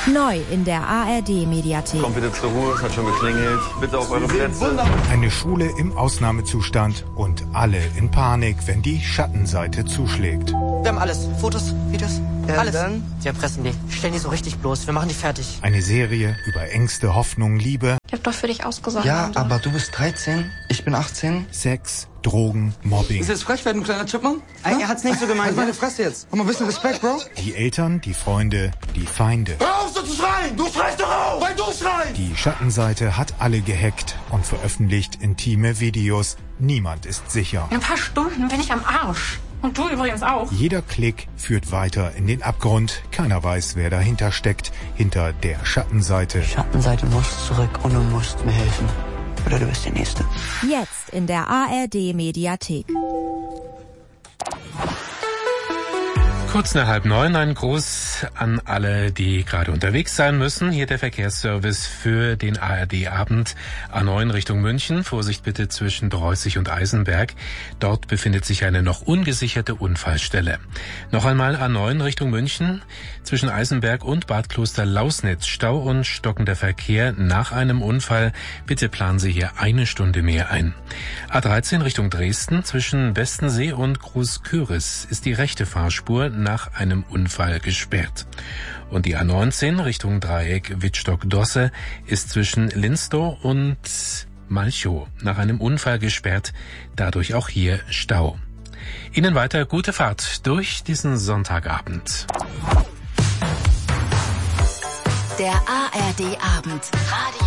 Neu in der ARD-Mediathek. Kommt bitte zur Ruhe, es hat schon geklingelt. Bitte auf eure Plätze. Eine Schule im Ausnahmezustand und alle in Panik, wenn die Schattenseite zuschlägt. Wir haben alles. Fotos, Videos, alles. Dann? Wir erpressen die. Stellen die so richtig bloß. Wir machen die fertig. Eine Serie über Ängste, Hoffnung, Liebe. Ich hab doch für dich ausgesorgt. Ja, aber du bist 13, ich bin 18. Sex, Drogen, Mobbing. Ist jetzt frech werden, du kleiner Chipmunk? Er hat's nicht so gemeint. Halt meine Fresse jetzt. Hab mal ein bisschen Respekt, Bro. Die Eltern, die Freunde, die Feinde. Hör auf so zu schreien! Du schreist doch auf! Weil du schreist! Die Schattenseite hat alle gehackt und veröffentlicht intime Videos. Niemand ist sicher. In ein paar Stunden bin ich am Arsch. Und du übrigens auch. Jeder Klick führt weiter in den Abgrund. Keiner weiß, wer dahinter steckt, hinter der Schattenseite. Schattenseite muss zurück und du musst mir helfen. Oder du bist der Nächste. Jetzt in der ARD-Mediathek. Kurz nach 8:30 ein Gruß an alle, die gerade unterwegs sein müssen. Hier der Verkehrsservice für den ARD-Abend A9 Richtung München. Vorsicht bitte zwischen Dreußig und Eisenberg. Dort befindet sich eine noch ungesicherte Unfallstelle. Noch einmal A9 Richtung München. Zwischen Eisenberg und Bad Kloster-Lausnitz Stau und stockender Verkehr nach einem Unfall. Bitte planen Sie hier 1 Stunde mehr ein. A13 Richtung Dresden. Zwischen Westensee und Groß-Küris ist die rechte Fahrspur nach einem Unfall gesperrt. Und die A19 Richtung Dreieck Wittstock-Dosse ist zwischen Linstow und Malchow nach einem Unfall gesperrt, dadurch auch hier Stau. Ihnen weiter gute Fahrt durch diesen Sonntagabend. Der ARD-Abend.